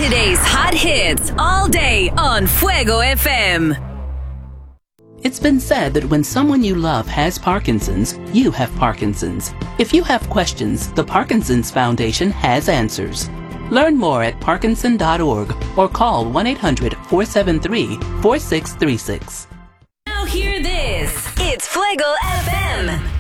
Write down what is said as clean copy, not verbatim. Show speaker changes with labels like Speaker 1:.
Speaker 1: Today's hot hits all day on Fuego FM.
Speaker 2: It's been said that when someone you love has Parkinson's, you have Parkinson's. If you have questions, the Parkinson's Foundation has answers. Learn more at parkinson.org or call 1-800-473-4636.
Speaker 1: Now hear this. It's Fuego FM.